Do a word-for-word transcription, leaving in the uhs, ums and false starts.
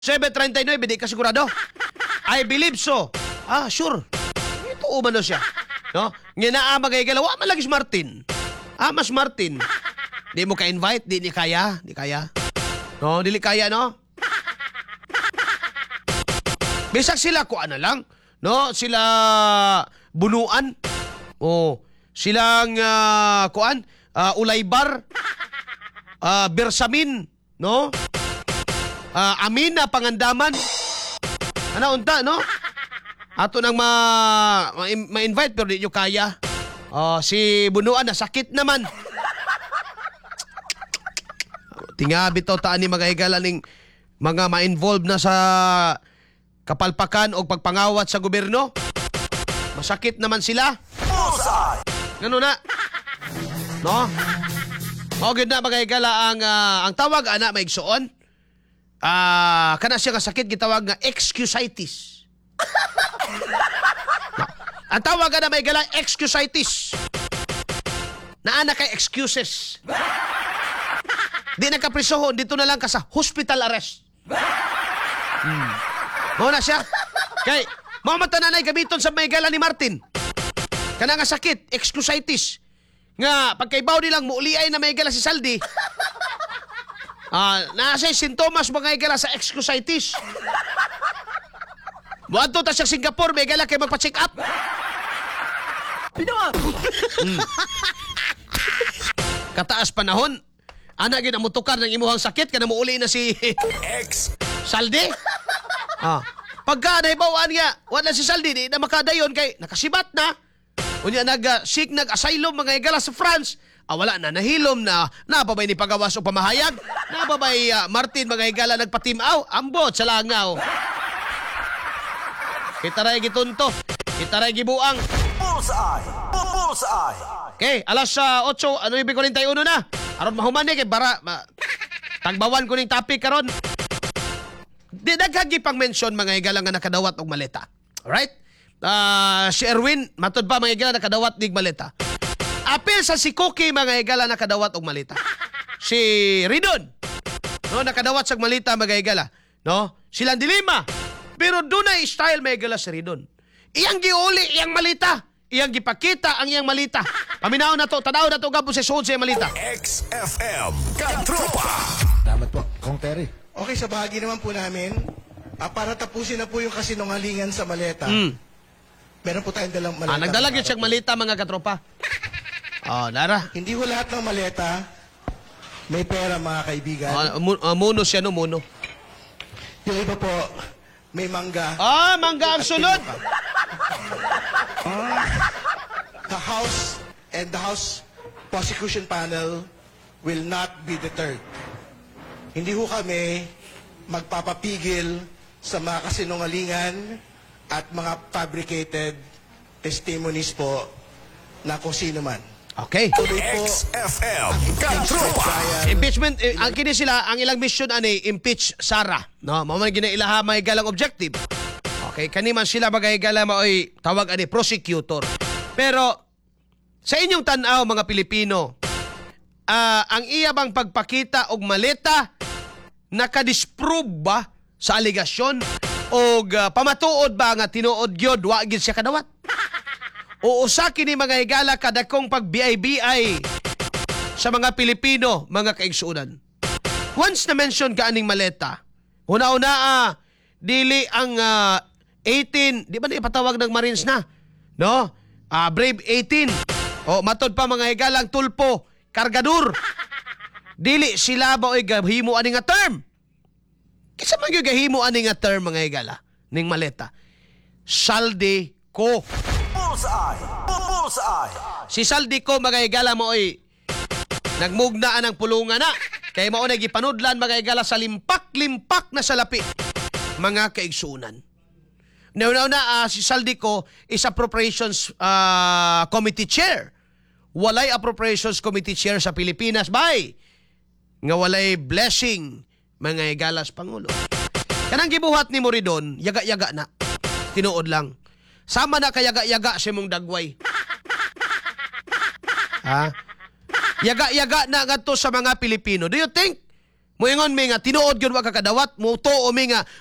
seven thirty-nine, di ka sigurado? I believe so. Ah, sure. Ito umano siya. No? Nginaa magigala, wa man lagi si Martin. Ah, mas Martin. Di mo ka-invite, di ni kaya, di kaya. No, dili kaya, no? Bisag sila ko ano lang, no? Sila bunuan. Oh, silang uh, kuan, uh, ulaybar, uh, bersamin, no? Uh, amin na pangandaman. Ano unta, no? Ato nang ma ma-invite pero di nyo kaya. Oh, si bunuan na sakit naman. Tingabi to taan ni mga higala ning mga ma-involve na sa kapalpakan o pagpangawat sa gobyerno. Masakit naman sila. Ngano na? No? Mao gyud na mga higala ang uh, ang tawag ana maigsuon. Ah, uh, kana siya nga sakit gitawag nga excusitis. No. Ang tawag na may galang excusitis. Naana kay excuses. Di na ka prisohon, dito na lang ka sa hospital arrest. Hmm. Mao na siya. Kay mao man tananay gamiton sa may gala ni Martin. Kana nga sakit, excusitis. Nga pagkaibaw nilang muuliay na may gala si Saldi. Ah, nasa sintomas mga igala sa excusitis. Buwan ta siya Singapore, may igala kay magpa-check up. Pinawa! hmm. Kataas panahon, ana gyud amutukar ng imuhang sakit kana muuli na si Ex! Saldi. Ah, pagka nahibawan nga, wala si Saldi di na makadayon kay nakasibat na. Unya nag uh, seek nag-asylum mga igala sa France. Ah, wala na, nahilom na, napabay ni pagawas o pamahayag, napabay uh, Martin mga higala nagpatimaw, ambot sa langaw. Kita rin gitunto, kita rin gibuang. Bullseye! Bullseye! Okay, alas uh, eight, ano ibig ko rin tayo uno na? Aron mahuman eh, kay bara, ma, tagbawan ko ning topic karon. Di naghagi pang mention mga higala nga nakadawat og maleta. Alright? Uh, si Erwin, matod pa mga higala nakadawat ning maleta. Apil sa si Cookie mga higala nakadawat og malita. Si Ridon, no, nakadawat sa malita mga higala, no? Silang dilima. Pero dunay style mga higala si Ridon. Iyang giuli iyang malita, iyang gipakita ang iyang malita. Paminaw na to, tanaw na to gabo sa sud sa malita. X F M Katropa. Salamat po, Kong Terry. Okay, sa bahagi naman po namin, ah, para tapusin na po yung kasinungalingan sa maleta, Mm. meron po tayong dalang maleta. Ah, nagdalag yun siyang malita mga katropa. Oh, Lara. Hindi ko lahat ng maleta may pera, mga kaibigan. Oh, mu- uh, muno siya no, muno. Yung iba po, may mangga. Ah, mangga ang sunod. The House and the House Prosecution Panel will not be deterred. Hindi ho kami magpapapigil sa mga kasinungalingan at mga fabricated testimonies po na kung sino man. Okay. Tuloy po, X F M Katropa. Brian, Impeachment, eh, ang kini sila, ang ilang mission ani, impeach Sara. No, mao man ginailaha may galang objective. Okay, kani man sila magahigala maoy tawag ani prosecutor. Pero sa inyong tan-aw mga Pilipino, ah, ang iya bang pagpakita og maleta nakadisprove ba sa aligasyon og uh, pamatuod ba nga tinuod gyud wa gyud siya kadawat? O usa kini mga higala kadakong pag-B I B I sa mga Pilipino, mga kaigsuunan. Once na mention ka aning maleta, una-una ah, dili ang uh, eighteen, di ba na ipatawag ng Marines na? No? Ah, Brave eighteen. O matod pa mga higala ang tulpo, kargador. Dili sila ba oy gahimo ani nga term? Kisa man gyud gahimo ani nga term mga higala ning maleta. Saldi ko. Bullseye! Bullseye! Si Saldi ko mga higala mo oy nagmugnaan ang pulungan na. Kay mao na gipanudlan mga higala sa limpak-limpak na salapi mga kaigsuunan. Nauna-una uh, si Saldi ko is appropriations uh, committee chair. Walay appropriations committee chair sa Pilipinas, bay. Nga walay blessing mga higalas Pangulo. Kanang gibuhat ni Moridon, yaga-yaga na. Tinuod lang. Sama na kayaga-yaga si mong dagway. Ha? Yaga-yaga na nga to sa mga Pilipino. Do you think Moingon mi nga tinuod gyud wa ka kadawat, mo tuo mi nga